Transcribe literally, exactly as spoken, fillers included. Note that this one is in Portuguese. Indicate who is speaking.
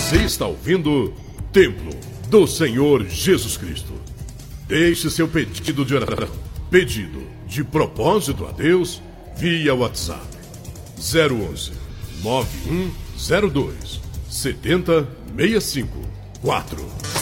Speaker 1: Você está ouvindo Templo do Senhor Jesus Cristo. Deixe seu pedido de oração, pedido de propósito a Deus via WhatsApp zero onze, nove um zero dois, sete zero seis cinco quatro.